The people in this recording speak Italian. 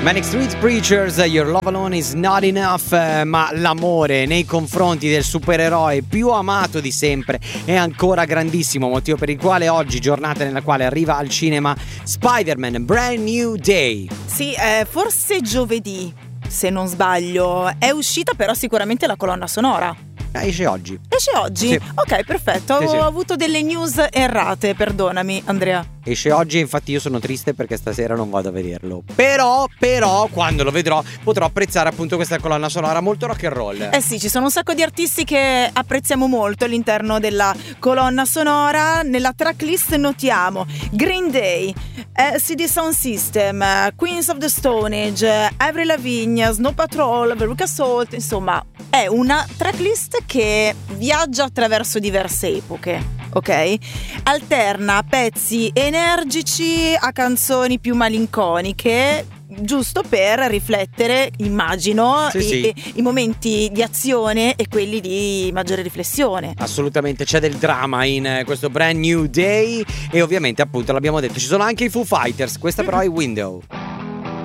Manic Street Preachers, Your Love Alone is Not Enough, ma l'amore nei confronti del supereroe più amato di sempre è ancora grandissimo, motivo per il quale oggi, giornata nella quale arriva al cinema Spider-Man Brand New Day. Sì, forse giovedì, se non sbaglio, è uscita però sicuramente la colonna sonora. Esce oggi. Esce oggi? Sì. Ok, perfetto, Sì, ho sì. avuto delle news errate, perdonami Andrea. Esce oggi, infatti io sono triste perché stasera non vado a vederlo. Però, quando lo vedrò potrò apprezzare appunto questa colonna sonora molto rock and roll. Eh sì, ci sono un sacco di artisti che apprezziamo molto all'interno della colonna sonora. Nella tracklist notiamo Green Day, LCD Sound System, Queens of the Stone Age, Avril Lavigne, Snow Patrol, Veruca Salt. Insomma, è una tracklist che viaggia attraverso diverse epoche. Ok? Alterna pezzi energici a canzoni più malinconiche, giusto per riflettere, immagino, Sì. i momenti di azione e quelli di maggiore riflessione. Assolutamente, c'è del dramma in questo Brand New Day e ovviamente appunto l'abbiamo detto ci sono anche i Foo Fighters, questa però è Window.